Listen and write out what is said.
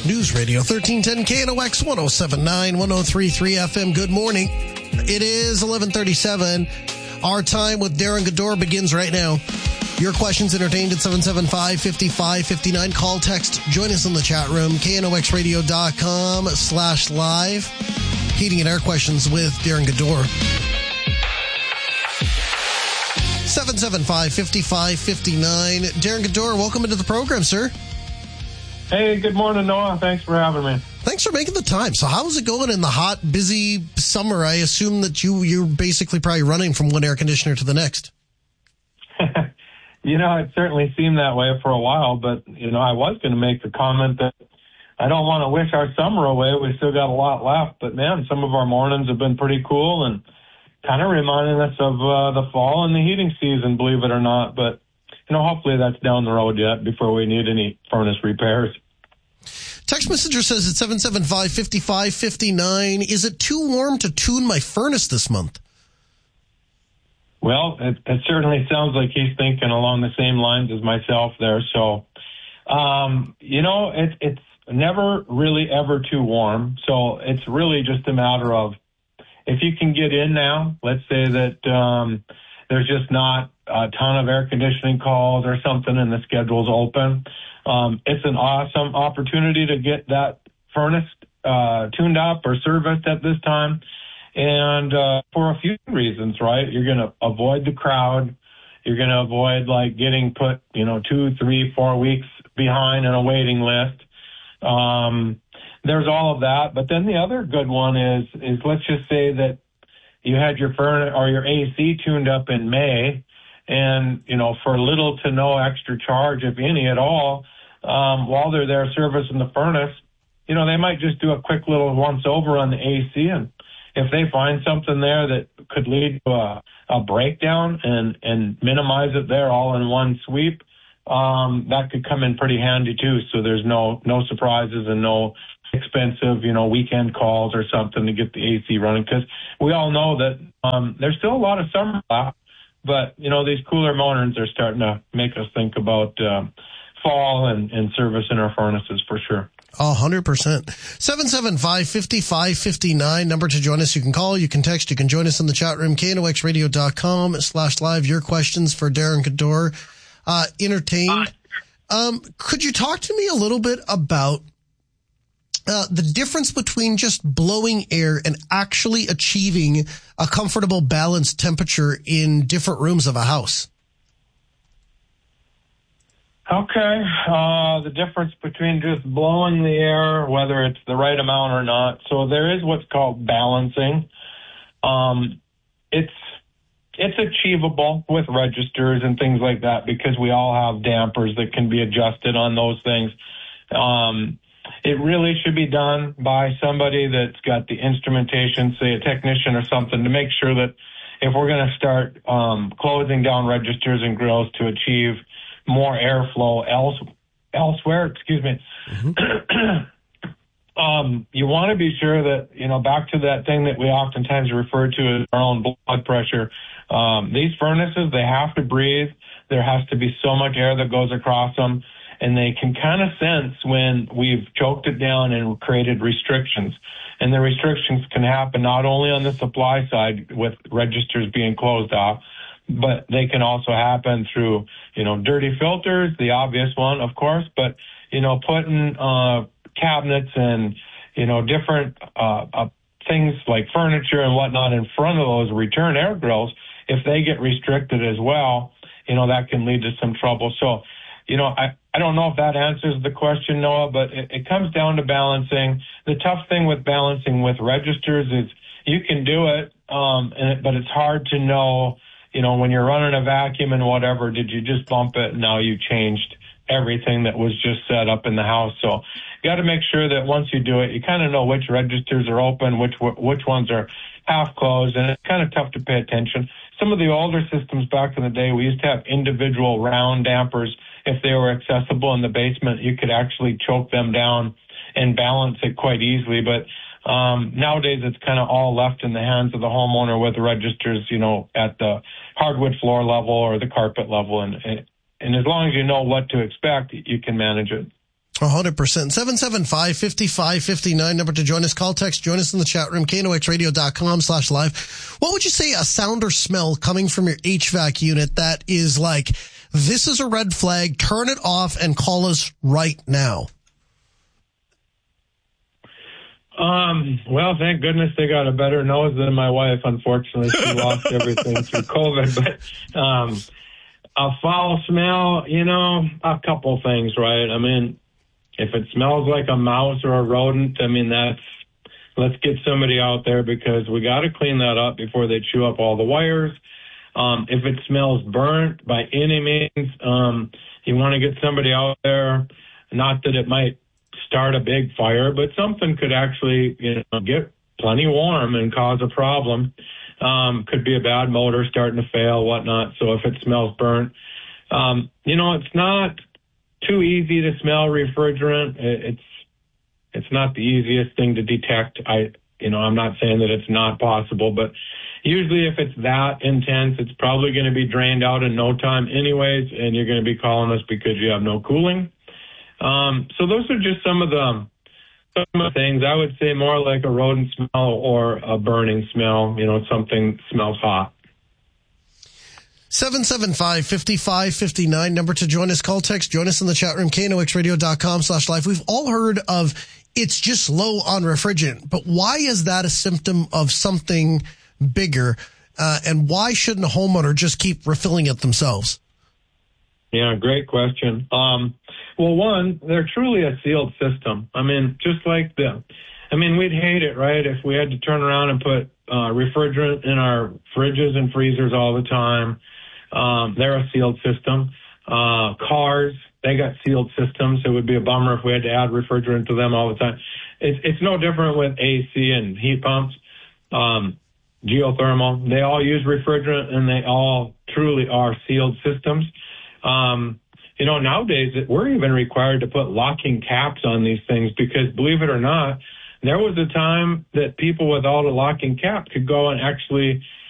News Radio 1310 KNOX 107.9, 103.3 FM. Good morning. It is 11:37. Our time with Darren Gador begins right now. Your questions entertained at 775-5559. Call, text, join us in the chat room, knoxradio.com/live. Heating and air questions with Darren Gador. 775-5559. Darren Gador, welcome into the program, sir. Hey, good morning, Noah. Thanks for having me. Thanks for making the time. So how's it going in the hot, busy summer? I assume that you're basically probably running from one air conditioner to the next. It certainly seemed that way for a while, but, I was going to make the comment that I don't want to wish our summer away. We still got a lot left, but, man, some of our mornings have been pretty cool and kind of reminding us of the fall and the heating season, believe it or not. But, hopefully that's down the road yet before we need any furnace repairs. Text messenger says at 775-5559, is it too warm to tune my furnace this month? Well, it certainly sounds like he's thinking along the same lines as myself there. So, it's never really ever too warm. So it's really just a matter of if you can get in now, let's say that there's just not a ton of air conditioning calls or something and the schedule's open. It's an awesome opportunity to get that furnace tuned up or serviced at this time. And for a few reasons, right? You're going to avoid the crowd. You're going to avoid getting put, 2, 3, 4 weeks behind in a waiting list. There's all of that. But then the other good one is let's just say that you had your furnace or your AC tuned up in May and, for little to no extra charge, if any at all, while they're there servicing the furnace, they might just do a quick little once over on the AC. And if they find something there that could lead to a breakdown and minimize it there all in one sweep, that could come in pretty handy too. So there's no surprises and no expensive, weekend calls or something to get the AC running. Because we all know that there's still a lot of summer left, but, these cooler mornings are starting to make us think about fall and servicing our furnaces for sure. 100%. 775-5559, number to join us. You can call, you can text, you can join us in the chat room, knoxradio.com/live. Your questions for Darren Gador. Entertained. Could you talk to me a little bit about the difference between just blowing air and actually achieving a comfortable balanced temperature in different rooms of a house? Okay. The difference between just blowing the air, whether it's the right amount or not. So there is what's called balancing. It's achievable with registers and things like that because we all have dampers that can be adjusted on those things. It really should be done by somebody that's got the instrumentation, say a technician or something, to make sure that if we're going to start closing down registers and grills to achieve more airflow elsewhere, you want to be sure that, back to that thing that we oftentimes refer to as our own blood pressure. These furnaces, they have to breathe. There has to be so much air that goes across them, and they can kind of sense when we've choked it down and created restrictions. And the restrictions can happen not only on the supply side with registers being closed off, but they can also happen through, dirty filters, the obvious one, of course, but, putting cabinets and, different things like furniture and whatnot in front of those return air grills, if they get restricted as well, that can lead to some trouble. So, I don't know if that answers the question, Noah, but it comes down to balancing. The tough thing with balancing with registers is you can do it, but it's hard to know, when you're running a vacuum and whatever, did you just bump it and now you changed everything that was just set up in the house? So you got to make sure that once you do it, you kind of know which registers are open, which ones are half closed, and it's kind of tough to pay attention. Some of the older systems back in the day, we used to have individual round dampers. If they were accessible in the basement, you could actually choke them down and balance it quite easily. But nowadays, it's kind of all left in the hands of the homeowner with the registers, at the hardwood floor level or the carpet level. And as long as you know what to expect, you can manage it. 100%. 775-5559, number to join us. Call, text, join us in the chat room, knoxradio.com/live. What would you say a sound or smell coming from your HVAC unit that is like, this is a red flag, turn it off and call us right now? Well, thank goodness they got a better nose than my wife. Unfortunately, she lost everything through COVID. But a foul smell, a couple things, right? I mean, if it smells like a mouse or a rodent, let's get somebody out there because we got to clean that up before they chew up all the wires. If it smells burnt by any means, you want to get somebody out there. Not that it might start a big fire, but something could actually, get plenty warm and cause a problem. Could be a bad motor starting to fail, whatnot. So if it smells burnt, it's not too easy to smell refrigerant. It's not the easiest thing to detect. I'm not saying that it's not possible, but usually if it's that intense, it's probably going to be drained out in no time anyways, and you're going to be calling us because you have no cooling. So those are just some of the things. I would say more like a rodent smell or a burning smell, something smells hot. 775-5559, number to join us. Call, text, join us in the chat room, knoxradio.com/live. We've all heard of it's just low on refrigerant, but why is that a symptom of something bigger? And why shouldn't a homeowner just keep refilling it themselves? Yeah, great question. Well, one, they're truly a sealed system. Just like we'd hate it, right, if we had to turn around and put refrigerant in our fridges and freezers all the time. They're a sealed system. Cars, they got sealed systems. It would be a bummer if we had to add refrigerant to them all the time. It's no different with AC and heat pumps, geothermal. They all use refrigerant, and they all truly are sealed systems. Nowadays we're even required to put locking caps on these things because, believe it or not, there was a time that people without a locking cap could go and actually